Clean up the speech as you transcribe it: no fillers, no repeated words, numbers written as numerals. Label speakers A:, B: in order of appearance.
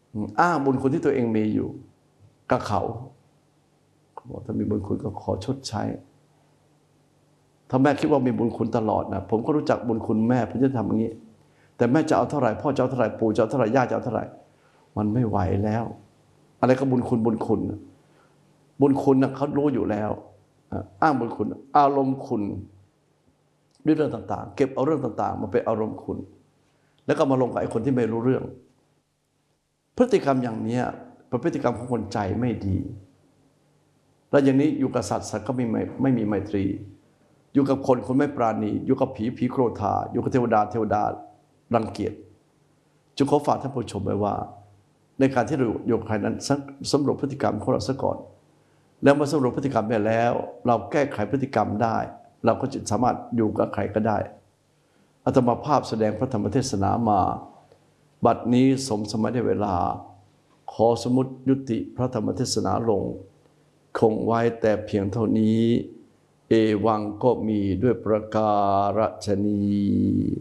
A: อ้างบุญคุณที่ตัวเองมีอยู่กับเขาบอกถ้ามีบุญคุณก็ขอชดใช้ถ้าแม่คิดว่ามีบุญคุณตลอดนะผมก็รู้จักบุญคุณแม่ผมจะทำอย่างนี้แต่แม่จะเอาเท่าไหร่พ่อจะเอาเท่าไหร่ปู่จะเอาเท่าไหร่ย่าจะเอาเท่าไหร่มันไม่ไหวแล้วอะไรก็บุญคุณบุญคุณบุญคุณเขารู้อยู่แล้วอ้างบุญคุณอารมณ์คุณด้วยเรื่องต่างๆเก็บเอาเรื่องต่างๆมาเป็นอารมณ์คุณแล้วก็มาลงกับไอ้คนที่ไม่รู้เรื่องพฤติกรรมอย่างนี้เป็นพฤติกรรมของคนใจไม่ดีแล้วอย่างนี้อยู่กับสัตว์ก็ไม่มีไมตรีอยู่กับคนไม่ปราณีอยู่กับผีโกรธาอยู่กับเทวดารังเกียจจึงขอฝากท่านผู้ชมไว้ว่าในการที่เราอยู่กับใครนั้นสำรวจพฤติกรรมของเราซะก่อนแล้วมาสำรวจพฤติกรรมไปแล้วเราแก้ไขพฤติกรรมได้เราก็จะสามารถอยู่กับใครก็ได้อาตมาภาพแสดงพระธรรมเทศนามาบัดนี้สมสมัยได้เวลาขอสมุติยุติพระธรรมเทศนาลงคงไว้แต่เพียงเท่านี้เอวังก็มีด้วยประการฉะนี้